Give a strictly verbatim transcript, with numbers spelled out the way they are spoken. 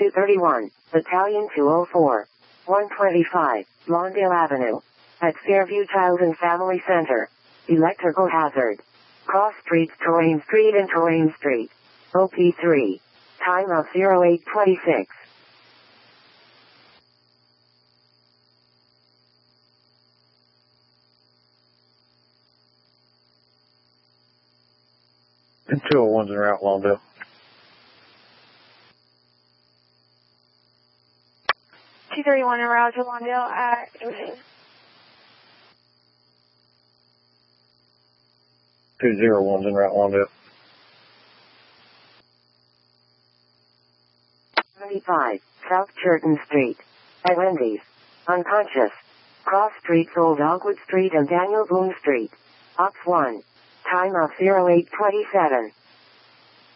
two thirty-one, Battalion two oh four, one twenty-five, Lawndale Avenue. At Fairview Child and Family Center. Electrical hazard. Cross streets Terrain Street and Terrain Street. O P three. Time of oh eight twenty-six. And two oh one's en route, Lawndale. two thirty-one en route to Lawndale at eight. two oh one's en route, Lawndale. seventy-five, South Churton Street. At Wendy's. Unconscious. Cross streets Old Dogwood Street and Daniel Boone Street. Ops one. Time of oh eight twenty-seven.